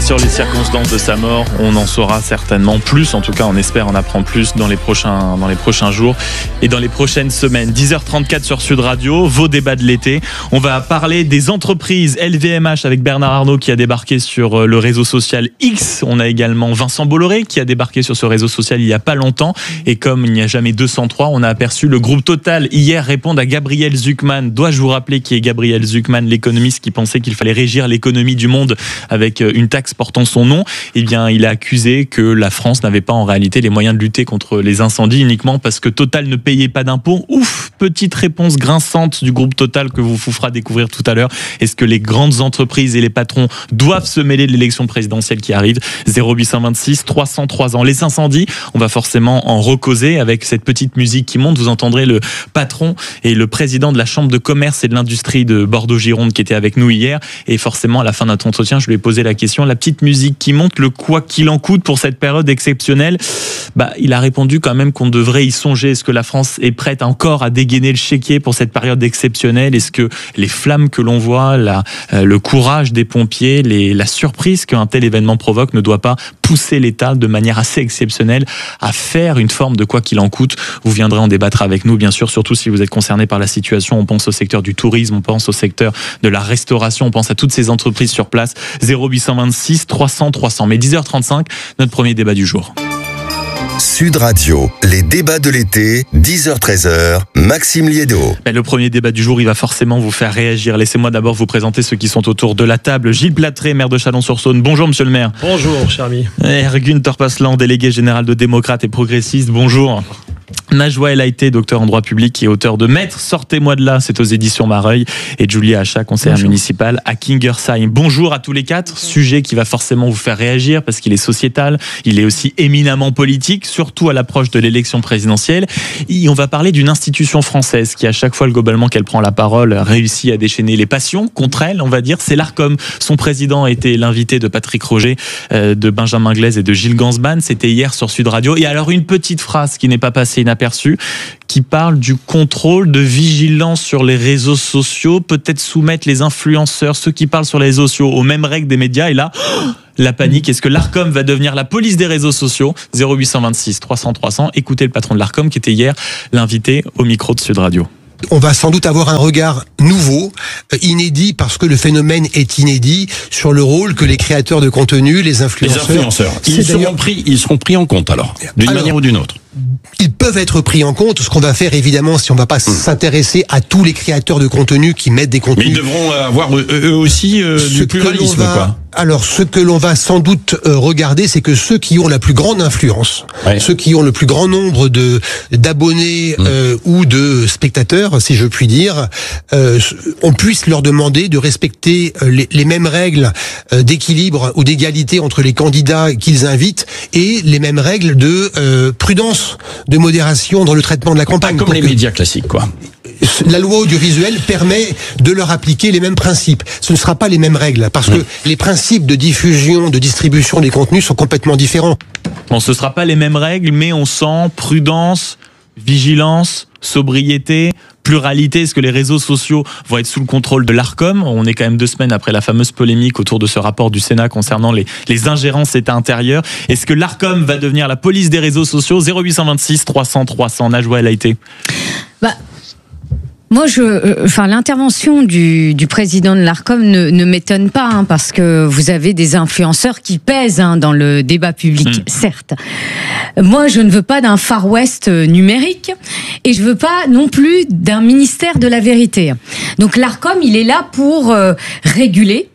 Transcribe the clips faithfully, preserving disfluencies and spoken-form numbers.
sur les circonstances de sa mort, on en saura certainement plus. En tout cas, on espère en apprendre plus dans les prochains, dans les prochains jours et dans les prochaines semaines. dix heures trente-quatre sur Sud Radio, vos débats de l'été. On va parler des entreprises L V M H avec Bernard Arnault qui a débarqué sur le réseau social X. On a également Vincent Bolloré qui a débarqué sur ce réseau social il n'y a pas longtemps. Et comme il n'y a jamais deux cent trois, on a aperçu le groupe Total hier répondre à Gabriel Zucman. Dois-je vous rappeler qui est Gabriel Zucman, l'économiste qui pensait qu'il fallait régir l'économie du monde avec une taxe portant son nom? Eh bien, il a accusé que la France n'avait pas en réalité les moyens de lutter contre les incendies uniquement parce que Total ne payait pas d'impôts. Ouf, petite réponse grinçante du groupe Total que vous vous fera découvrir tout à l'heure. Est-ce que les grandes entreprises et les patrons doivent se mêler de l'élection présidentielle qui arrive? Zéro huit cent vingt-six trois cent trois ans. Les incendies, on va forcément en recauser avec cette petite musique qui monte. Vous entendrez le patron et le président de la Chambre de commerce et de l'industrie de Bordeaux-Gironde qui était avec nous hier. Et forcément, à la fin de notre entretien, je lui ai posé la question, la petite musique qui monte, le quoi qu'il en coûte pour cette période exceptionnelle. Bah, il a répondu quand même qu'on devrait y songer. Est-ce que la France est prête encore à dégainer le chéquier pour cette période exceptionnelle? Est-ce que les flammes que l'on voit, la, euh, le courage des pompiers, les, la surprise qu'un tel événement provoque ne doit pas pousser l'État de manière assez exceptionnelle à faire une forme de quoi qu'il en coûte? Vous viendrez en débattre avec nous, bien sûr, surtout si vous êtes concerné par la situation. On pense au secteur du tourisme, on pense au secteur de la restauration, on pense à toutes ces entreprises sur place. Zéro huit cent vingt-six trois cents trois cents. Mais dix heures trente-cinq, notre premier débat du jour. Sud Radio, les débats de l'été, dix heures treize heures, Maxime Liédo. Le premier débat du jour, il va forcément vous faire réagir. Laissez-moi d'abord vous présenter ceux qui sont autour de la table. Gilles Platré, maire de Chalon-sur-Saône. Bonjour, monsieur le maire. Bonjour, cher ami. Ergun Torpaslan, délégué général de Démocrates et Progressistes. Bonjour. Najwa El Haïté, docteur en droit public et auteur de Maître, sortez-moi de là, c'est aux éditions Mareuil, et Julia Achat, conseillère Bonjour. municipale à Kingersheim. Bonjour à tous les quatre. Sujet qui va forcément vous faire réagir parce qu'il est sociétal, il est aussi éminemment politique, surtout à l'approche de l'élection présidentielle. Et on va parler d'une institution française qui, à chaque fois globalement qu'elle prend la parole, réussit à déchaîner les passions contre elle, on va dire, c'est l'Arcom. Son président a été l'invité de Patrick Roger, euh, de Benjamin Glaise et de Gilles Gansban. C'était hier sur Sud Radio. Et alors une petite phrase qui n'est pas passée inaperçue, qui parle du contrôle de vigilance sur les réseaux sociaux, peut-être soumettre les influenceurs, ceux qui parlent sur les réseaux sociaux, aux mêmes règles des médias. Et là, la panique. Est-ce que l'Arcom va devenir la police des réseaux sociaux? Zéro huit cent vingt-six trois cents trois cents. Écoutez le patron de l'Arcom qui était hier l'invité au micro de Sud Radio. On va sans doute avoir un regard nouveau, inédit, parce que le phénomène est inédit, sur le rôle que les créateurs de contenu, les influenceurs... Les influenceurs, ils seront, pris, ils seront pris en compte alors, d'une alors, manière ou d'une autre. Ils peuvent être pris en compte. Ce qu'on va faire, évidemment, si on ne va pas mmh. s'intéresser à tous les créateurs de contenu qui mettent des contenus... Mais ils devront avoir eux aussi euh, du pluralisme, va, quoi. Alors, ce que l'on va sans doute euh, regarder, c'est que ceux qui ont la plus grande influence, ouais. ceux qui ont le plus grand nombre de d'abonnés mmh. euh, ou de spectateurs, si je puis dire, euh, on puisse leur demander de respecter euh, les, les mêmes règles euh, d'équilibre ou d'égalité entre les candidats qu'ils invitent et les mêmes règles de euh, prudence, de modération dans le traitement de la campagne. Pas comme les que... médias classiques, quoi. La loi audiovisuelle permet de leur appliquer les mêmes principes. Ce ne sera pas les mêmes règles, parce que mmh. les principes de diffusion, de distribution des contenus sont complètement différents. Bon, ce ne sera pas les mêmes règles, mais on sent prudence, vigilance, sobriété, pluralité. Est-ce que les réseaux sociaux vont être sous le contrôle de l'Arcom? On est quand même deux semaines après la fameuse polémique autour de ce rapport du Sénat concernant les, les ingérences État intérieur. Est-ce que l'Arcom va devenir la police des réseaux sociaux? Zéro huit cent vingt-six trois cents trois cents. Najwa El Haïté. Bah... Moi, je, euh, enfin, l'intervention du, du président de l'Arcom ne, ne m'étonne pas, hein, parce que vous avez des influenceurs qui pèsent hein, dans le débat public, mmh. certes. Moi, je ne veux pas d'un Far West numérique et je veux pas non plus d'un ministère de la vérité. Donc, l'Arcom, il est là pour euh, réguler,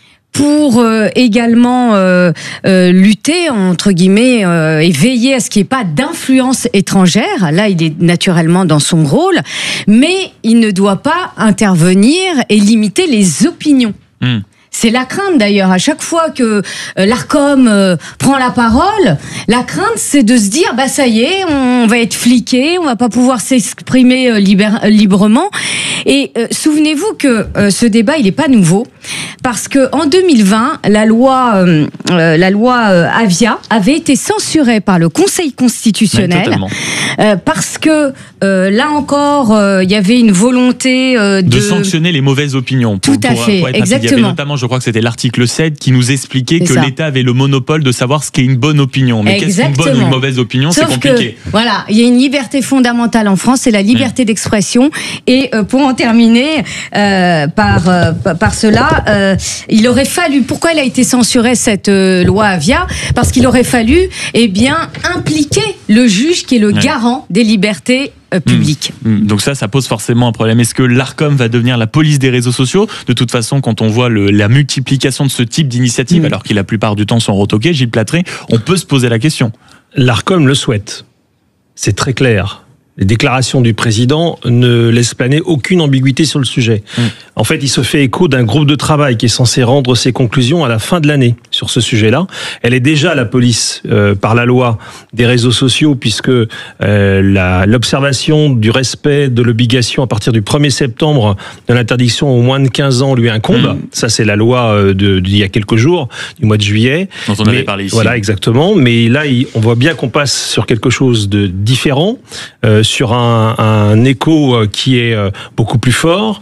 pour euh, également euh, euh, lutter, entre guillemets, euh, et veiller à ce qu'il n'y ait pas d'influence étrangère. Là, il est naturellement dans son rôle, mais il ne doit pas intervenir et limiter les opinions. Mmh. C'est la crainte d'ailleurs, à chaque fois que euh, l'Arcom euh, prend la parole, la crainte c'est de se dire, bah ça y est, on va être fliqué, on va pas pouvoir s'exprimer euh, liber- librement. Et euh, souvenez-vous que euh, ce débat, il est pas nouveau. Parce que en deux mille vingt, la loi, euh, la loi euh, Avia avait été censurée par le Conseil constitutionnel Oui, euh, parce que euh, là encore, euh, il y avait une volonté euh, de... de sanctionner les mauvaises opinions. Pour, Tout à pour, fait, pour être exactement. Il y avait notamment, je crois que c'était l'article sept qui nous expliquait C'est que ça. l'État avait le monopole de savoir ce qu'est une bonne opinion. Mais qu'est-ce qu'une bonne ou une mauvaise opinion, c'est Sauf compliqué. Que, voilà, il y a une liberté fondamentale en France, c'est la liberté mmh. d'expression. Et euh, pour en terminer euh, par euh, par cela, euh, il aurait fallu. Pourquoi elle a été censurée cette euh, loi Avia ? Parce qu'il aurait fallu, eh bien, impliquer le juge qui est le ouais. garant des libertés Euh, public. Mmh. Donc ça, ça pose forcément un problème. Est-ce que l'Arcom va devenir la police des réseaux sociaux ? De toute façon, quand on voit le, la multiplication de ce type d'initiative, mmh. alors qui la plupart du temps sont retoquées, Gilles Platré, on peut se poser la question. L'Arcom le souhaite. C'est très clair. Les déclarations du président ne laissent planer aucune ambiguïté sur le sujet. Mmh. En fait, il se fait écho d'un groupe de travail qui est censé rendre ses conclusions à la fin de l'année sur ce sujet-là. Elle est déjà la police euh, par la loi des réseaux sociaux puisque euh, la, l'observation du respect de l'obligation à partir du premier septembre de l'interdiction aux moins de quinze ans lui incombe. Mmh. Ça, c'est la loi euh, de, d'il y a quelques jours, du mois de juillet. Dont on Mais, avait parlé ici. Voilà, exactement. Mais là, il, on voit bien qu'on passe sur quelque chose de différent. Euh, sur un, un écho qui est beaucoup plus fort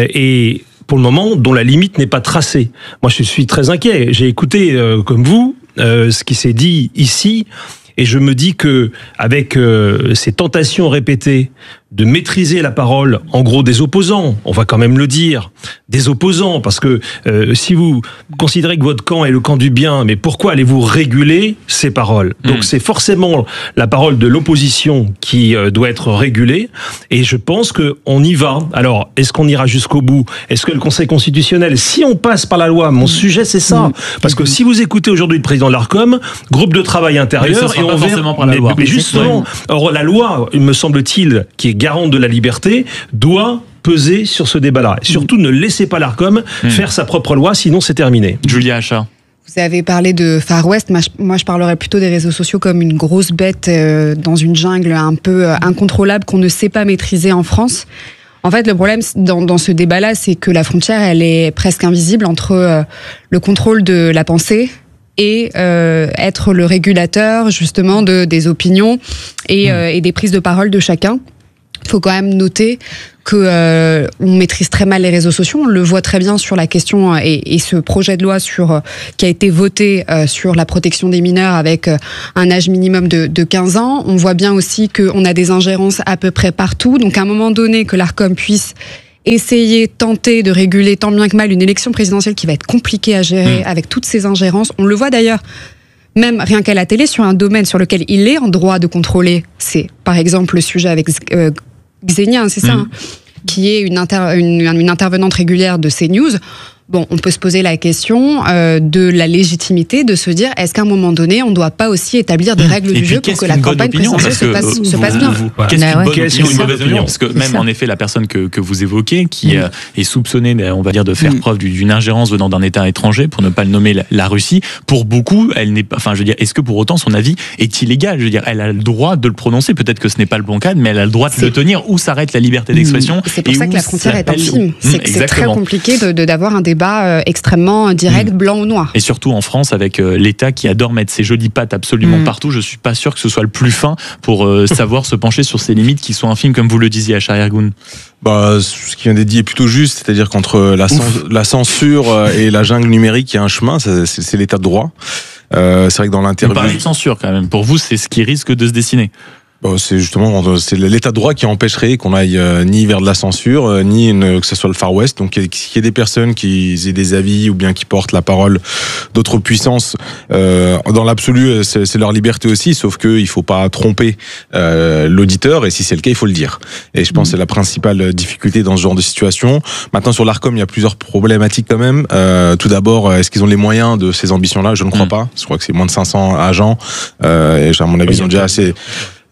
et pour le moment dont la limite n'est pas tracée. Moi, je suis très inquiet. J'ai écouté, euh, comme vous, euh, ce qui s'est dit ici et je me dis que avec euh, ces tentations répétées de maîtriser la parole, en gros des opposants, on va quand même le dire, des opposants, parce que euh, si vous considérez que votre camp est le camp du bien, mais pourquoi allez-vous réguler ces paroles ? mmh. Donc c'est forcément la parole de l'opposition qui euh, doit être régulée, et je pense qu'on y va. Alors, est-ce qu'on ira jusqu'au bout ? Est-ce que le Conseil constitutionnel, si on passe par la loi, mon sujet c'est ça, mmh. parce que si vous écoutez aujourd'hui le président de l'Arcom, groupe de travail intérieur, et on verra par la mais, loi. mais justement, or, la loi, il me semble-t-il, qui est garante de la liberté, doit peser sur ce débat-là. Et surtout, ne laissez pas l'Arcom mmh. faire sa propre loi, sinon c'est terminé. Julia Achat. Vous avez parlé de Far West, moi je parlerais plutôt des réseaux sociaux comme une grosse bête euh, dans une jungle un peu euh, incontrôlable qu'on ne sait pas maîtriser en France. En fait, le problème dans, dans ce débat-là, c'est que la frontière, elle est presque invisible entre euh, le contrôle de la pensée et euh, être le régulateur justement de, des opinions et, euh, et des prises de parole de chacun. Il faut quand même noter que euh, on maîtrise très mal les réseaux sociaux. On le voit très bien sur la question et, et ce projet de loi sur euh, qui a été voté euh, sur la protection des mineurs avec euh, un âge minimum de, de quinze ans. On voit bien aussi qu'on a des ingérences à peu près partout. Donc à un moment donné, que l'Arcom puisse essayer, tenter de réguler tant bien que mal une élection présidentielle qui va être compliquée à gérer mmh. avec toutes ces ingérences. On le voit d'ailleurs même rien qu'à la télé, sur un domaine sur lequel il est en droit de contrôler. C'est par exemple le sujet avec euh, Xenia, c'est ça, mmh. hein, qui est une, inter- une, une intervenante régulière de CNews. Bon, on peut se poser la question euh, de la légitimité, de se dire, est-ce qu'à un moment donné, on ne doit pas aussi établir des règles et du jeu pour que la campagne présidentielle se passe, vous, se passe bien vous, Qu'est-ce qu'une bonne opinion, une mauvaise opinion ? Parce que même en effet, la personne que, que vous évoquez, qui mmh. est soupçonnée, on va dire, de faire mmh. preuve d'une ingérence venant d'un État étranger, pour ne pas le nommer la, la Russie, pour beaucoup, elle n'est pas. Enfin, je veux dire, est-ce que pour autant son avis est illégal ? Je veux dire, elle a le droit de le prononcer. Peut-être que ce n'est pas le bon cadre, mais elle a le droit de c'est... le tenir. Où s'arrête la liberté d'expression ? Mmh. C'est pour ça que la frontière est infime. C'est, c'est très compliqué de, de, d'avoir un débat euh, extrêmement direct, mmh. blanc ou noir. Et surtout en France, avec euh, l'État qui adore mettre ses jolies pattes absolument mmh. partout, je suis pas sûr que ce soit le plus fin pour euh, savoir se pencher sur ces limites qui sont infimes, comme vous le disiez, Achar Yergoun. Bah, ce qui vient d'être dit est plutôt juste, c'est-à-dire qu'entre la, cens- la censure et la jungle numérique, il y a un chemin, c'est, c'est, c'est l'état de droit. Euh, c'est vrai que dans l'interview... Vous parlez de censure quand même. Pour vous, c'est ce qui risque de se dessiner. Bon, c'est justement c'est l'état de droit qui empêcherait qu'on aille euh, ni vers de la censure, euh, ni une, que ce soit le Far West. Donc qu'il y ait des personnes qui aient des avis ou bien qui portent la parole d'autres puissances. Euh, dans l'absolu, c'est, c'est leur liberté aussi, sauf que il faut pas tromper euh, l'auditeur. Et si c'est le cas, il faut le dire. Et je pense mmh. que c'est la principale difficulté dans ce genre de situation. Maintenant, sur l'Arcom, il y a plusieurs problématiques quand même. Euh, tout d'abord, est-ce qu'ils ont les moyens de ces ambitions-là ? Je ne crois mmh. pas. Je crois que c'est moins de cinq cents agents. Euh, et à mon avis, ils ont déjà assez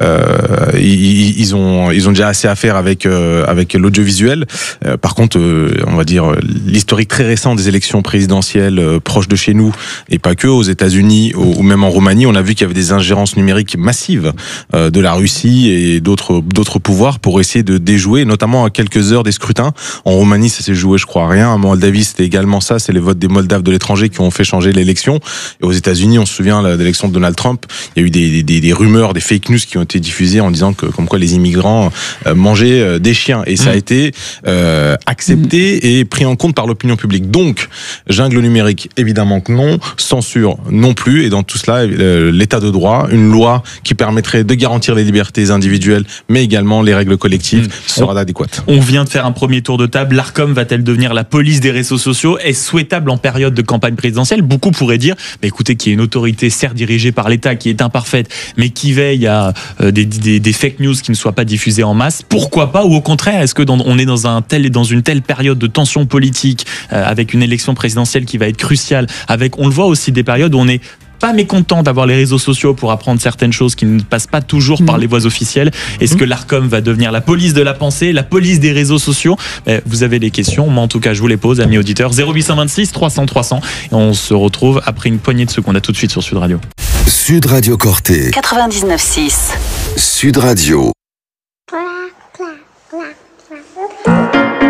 euh, ils, ils ont ils ont déjà assez à faire avec euh, avec l'audiovisuel. Euh, par contre, euh, on va dire l'historique très récent des élections présidentielles euh, proches de chez nous et pas que aux États-Unis ou, ou même en Roumanie, on a vu qu'il y avait des ingérences numériques massives euh, de la Russie et d'autres d'autres pouvoirs pour essayer de déjouer, notamment à quelques heures des scrutins. En Roumanie, ça s'est joué, je crois, à rien. En Moldavie, c'était également ça. C'est les votes des Moldaves de l'étranger qui ont fait changer l'élection. Et aux États-Unis, on se souvient de l'élection de Donald Trump. Il y a eu des, des, des rumeurs, des fake news qui ont été diffusées en disant que, comme quoi, les immigrants euh, mangeaient euh, des chiens. Et ça a été euh, accepté et pris en compte par l'opinion publique. Donc, jungle numérique, évidemment que non. Censure, non plus. Et dans tout cela, euh, l'état de droit, une loi qui permettrait de garantir les libertés individuelles, mais également les règles collectives, mmh. sera adéquate. On vient de faire un premier tour de table. L'Arcom va-t-elle devenir la police des réseaux sociaux? Est-ce souhaitable en période de campagne présidentielle? Beaucoup pourraient dire, bah, écoutez, qu'il y ait une autorité certes dirigée par l'État, qui est imparfaite, mais qui veille à euh, des, des, des fake news qui ne soient pas diffusées en masse. Pourquoi pas? Ou au contraire, est-ce que dans, on est dans un tel, dans une telle période de tension politique, euh, avec une élection présidentielle qui va être cruciale, avec, on le voit aussi, des périodes où on est pas mécontent d'avoir les réseaux sociaux pour apprendre certaines choses qui ne passent pas toujours mmh. par les voies officielles. Est-ce mmh. que l'Arcom va devenir la police de la pensée, la police des réseaux sociaux? Vous avez des questions, moi en tout cas je vous les pose, amis auditeurs. zéro huit deux six trois cents trois cents et on se retrouve après une poignée de secondes. À tout de suite sur Sud Radio. Sud Radio Corté quatre-vingt-dix-neuf six. Sud Radio.